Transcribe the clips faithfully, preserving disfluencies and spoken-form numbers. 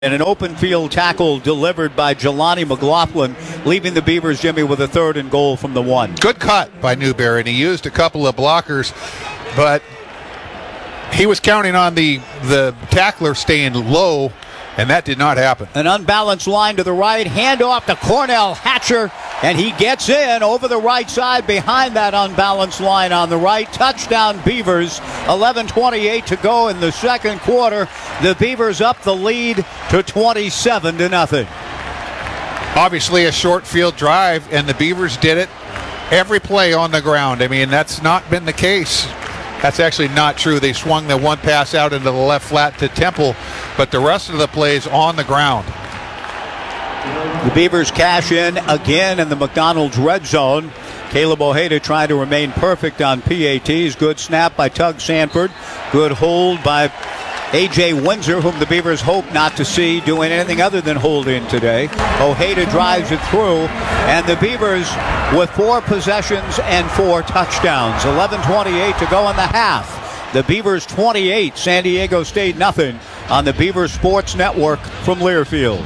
And an open field tackle delivered by Jelani McLaughlin, leaving the Beavers, Jimmy, with a third and goal from the one. Good cut by Newberry, and he used a couple of blockers, but he was counting on the, the tackler staying low, and that did not happen. An unbalanced line to the right, handoff to Cornell Hatcher, and he gets in over the right side behind that unbalanced line on the right. Touchdown Beavers, eleven twenty-eight to go in the second quarter. The Beavers up the lead to twenty-seven to nothing. Obviously a short field drive, and the Beavers did it every play on the ground. I mean, that's not been the case. That's actually not true. They swung the one pass out into the left flat to Temple, but the rest of the plays on the ground. The Beavers cash in again in the McDonald's red zone. Caleb Ojeda trying to remain perfect on P A Ts. Good snap by Tug Sanford. Good hold by A J Windsor, whom the Beavers hope not to see doing anything other than hold in today. Ojeda drives it through, and the Beavers with four possessions and four touchdowns. eleven twenty-eight to go in the half. The Beavers twenty-eight, San Diego State nothing on the Beavers Sports Network from Learfield.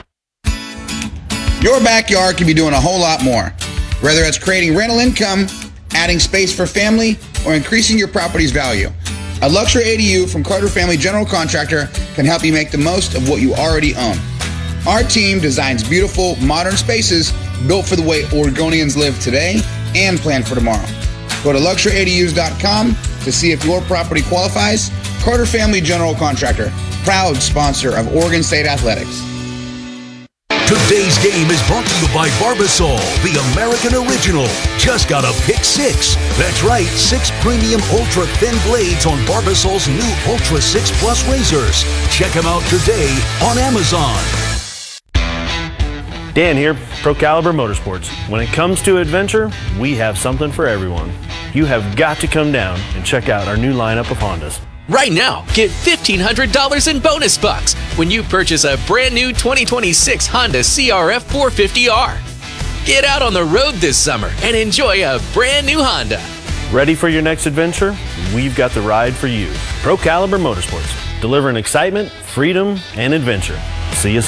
Your backyard can be doing a whole lot more. Whether it's creating rental income, adding space for family, or increasing your property's value. A Luxury A D U from Carter Family General Contractor can help you make the most of what you already own. Our team designs beautiful, modern spaces built for the way Oregonians live today and plan for tomorrow. Go to luxury A D Us dot com to see if your property qualifies. Carter Family General Contractor, proud sponsor of Oregon State Athletics. Today's game is brought to you by Barbasol, the American original. Just got a pick six. That's right, six premium ultra thin blades on Barbasol's new Ultra six Plus razors. Check them out today on Amazon. Dan here, Pro Caliber Motorsports. When it comes to adventure, we have something for everyone. You have got to come down and check out our new lineup of Hondas. Right now, get fifteen hundred dollars in bonus bucks when you purchase a brand new twenty twenty-six Honda C R F four fifty R. Get out on the road this summer and enjoy a brand new Honda. Ready for your next adventure? We've got the ride for you. Pro Caliber Motorsports, delivering excitement, freedom, and adventure. See you soon.